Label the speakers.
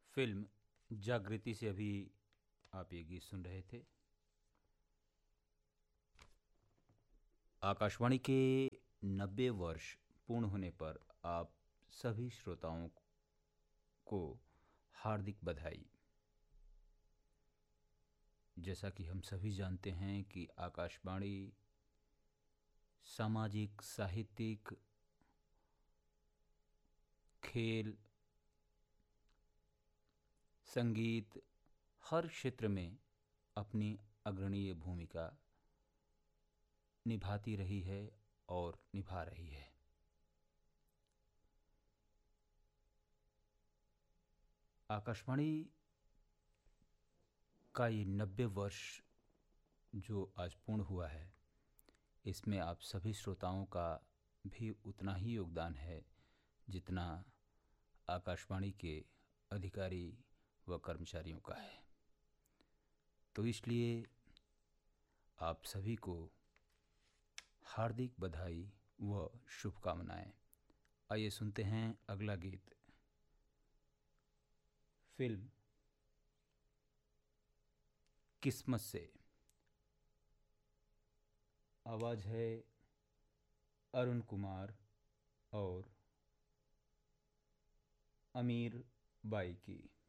Speaker 1: Film जागृति से अभी आप ये गीत सुन रहे थे। आकाशवाणी के 90 वर्ष पूर्ण होने पर आप सभी श्रोताओं को हार्दिक बधाई। जैसा कि हम सभी जानते हैं कि आकाशवाणी सामाजिक, साहित्यिक, खेल, संगीत, हर क्षेत्र में अपनी अग्रणीय भूमिका निभाती रही है और निभा रही है। आकाशवाणी का ये 90 वर्ष जो आज पूर्ण हुआ है, इसमें आप सभी श्रोताओं का भी उतना ही योगदान है जितना आकाशवाणी के अधिकारी व कर्मचारियों का है। तो इसलिए आप सभी को हार्दिक बधाई व शुभकामनाएं। आइए सुनते हैं अगला गीत। फिल्म किस्मत से। आवाज़ है अरुण कुमार और अमीर बाई की।